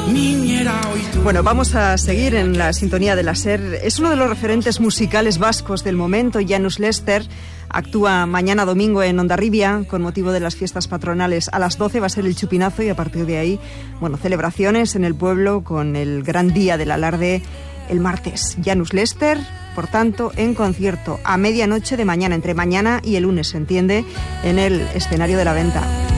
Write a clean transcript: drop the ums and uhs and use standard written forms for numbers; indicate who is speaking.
Speaker 1: Bueno, vamos a seguir en la sintonía de la SER. Es uno de los referentes musicales vascos del momento. Janus Lester actúa mañana domingo en Hondarribia con motivo de las fiestas patronales. A las 12 va a ser el chupinazo y a partir de ahí, bueno, celebraciones en el pueblo con el gran día del alarde el martes. Janus Lester, por tanto, en concierto a medianoche de mañana, entre mañana y el lunes, se entiende, en el escenario de la Venta.